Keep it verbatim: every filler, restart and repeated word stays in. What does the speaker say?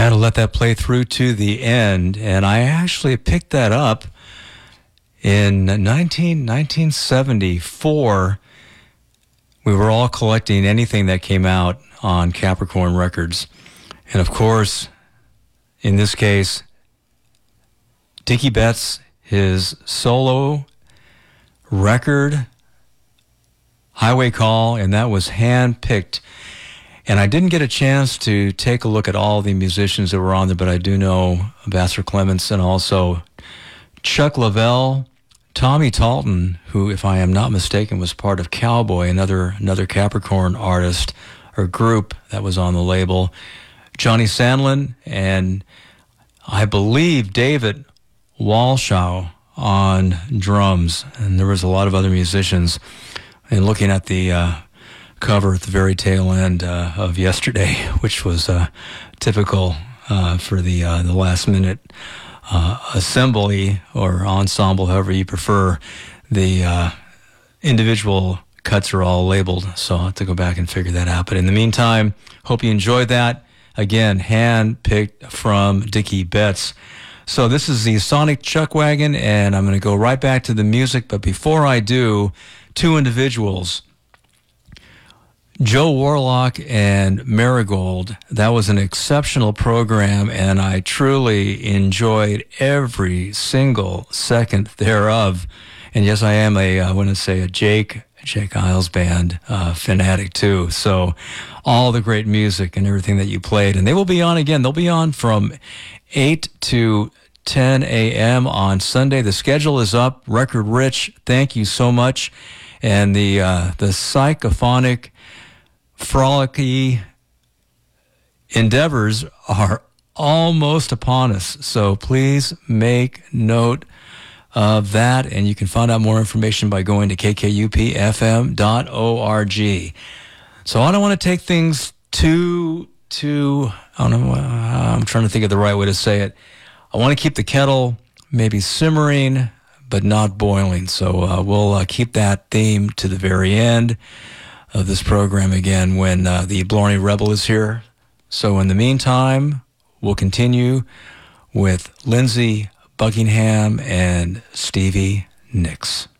had to let that play through to the end, and I actually picked that up in nineteen seventy-four. We were all collecting anything that came out on Capricorn Records. And of course, in this case, Dickie Betts, his solo record, Highway Call, and that was hand-picked. And I didn't get a chance to take a look at all the musicians that were on there, but I do know Vassar Clements and also Chuck Lavelle, Tommy Talton, who, if I am not mistaken, was part of Cowboy, another another Capricorn artist or group that was on the label, Johnny Sandlin, and I believe David Walshaw on drums. And there was a lot of other musicians. And looking at the uh, cover at the very tail end uh, of yesterday, which was uh, typical uh, for the uh, the last minute uh, assembly or ensemble, however you prefer. The uh, individual cuts are all labeled, so I'll have to go back and figure that out. But in the meantime, hope you enjoyed that. Again, hand-picked from Dickie Betts. So this is the Sonic Chuckwagon, and I'm going to go right back to the music. But before I do, two individuals, Joe Warlock and Marigold. That was an exceptional program, and I truly enjoyed every single second thereof. And yes, I am a, I want to say a Jake, Jake Isles band uh, fanatic too. So all the great music and everything that you played. And they will be on again. They'll be on from eight to ten a.m. on Sunday. The schedule is up. Record Rich, thank you so much. And the uh, the psychophonic, frolicky endeavors are almost upon us. So please make note of that, and you can find out more information by going to k k u p f m dot org. So I don't want to take things too, too, I don't know, uh, I'm trying to think of the right way to say it. I want to keep the kettle maybe simmering, but not boiling. So uh, we'll uh, keep that theme to the very end of this program again when uh, the Blarney Rebel is here. So in the meantime, we'll continue with Lindsey Buckingham and Stevie Nicks.